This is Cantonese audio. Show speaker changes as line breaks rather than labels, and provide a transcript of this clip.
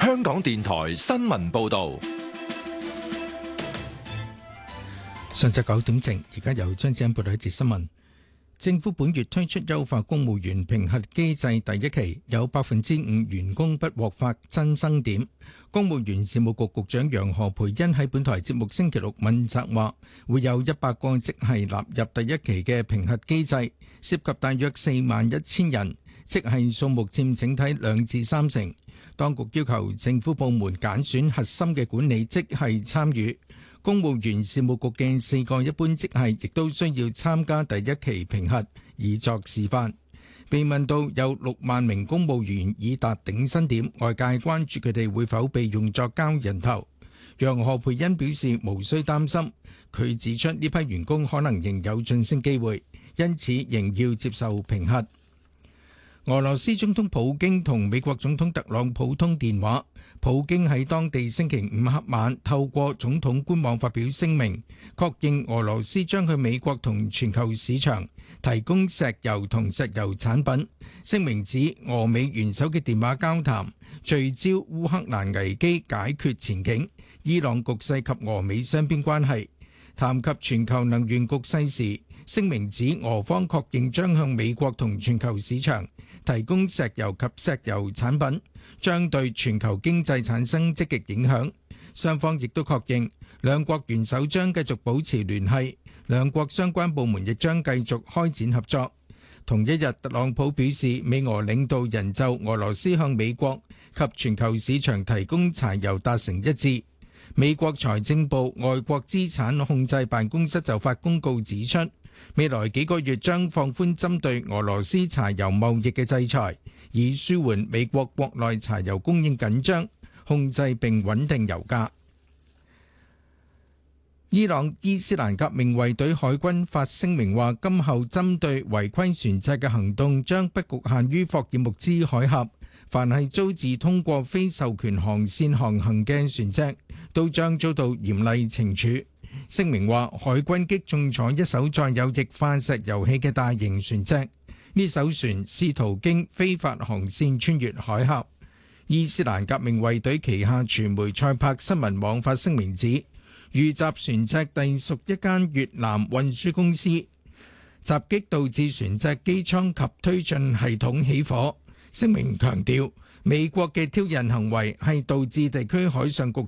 香港電台新聞報道。
上晝9點正，而家由張子欣報道一節新聞。政府本月推出優化公務員評核機制第一期，有5%員工不獲發增薪點。公務員事務局局長楊何蓓茵喺本台節目星期六問責話，會有100個職系納入第一期嘅評核機制，涉及大約41000人，職系數目佔整體2至3成。當局要求政府部門揀選核心嘅管理職系參與。公務員事務局嘅4個一般職系亦都需要參加第一期評核，以作示範。被問到有6萬名公務員已達頂薪點，外界關注佢哋會否被用作交人頭。楊何蓓茵表示無需擔心，佢指出呢批員工可能仍有晉升機會，因此仍要接受評核。俄羅斯總統普京同美國總統特朗普通電話，普京喺當地星期5黑晚透過總統官網發表聲明，確認俄羅斯將向美國同全球市場提供石油同石油產品。聲明指俄美元首嘅電話交談聚焦烏克蘭危機解決前景、伊朗局勢及俄美雙邊關係。談及全球能源局勢時，聲明指俄方確認將向美國同全球市場提供石油及石油產品，將對全球經濟產生積極影響。雙方亦都確認兩國元首將繼續保持聯繫，兩國相關部門亦將繼續開展合作。同一日，特朗普表示，美俄領導人就俄羅斯向美國及全球市場提供柴油達成一致。美國財政部外國資產控制辦公室就發公告指出，未來幾個月將放寬針對俄羅斯柴油貿易嘅制裁，以舒緩美國國內柴油供應緊張，控制並穩定油價。伊朗伊斯蘭革命衛隊海軍發聲明話，今後針對違規船隻嘅行動將不局限於霍爾木茲海峽，凡係遭致通過非授權航線航行嘅船隻，都將遭到嚴厲懲處。聲明話，海軍擊中咗一艘載有液化石油氣嘅大型船隻，呢艘船試圖經非法航線穿越海峽。伊斯蘭革命衛隊旗下傳媒塞柏新聞網發聲明指，遇襲船隻隸屬一間越南運輸公司，襲擊導致船隻機艙及推進系統起火。聲明強調，美國嘅挑釁行為係導致地區海上局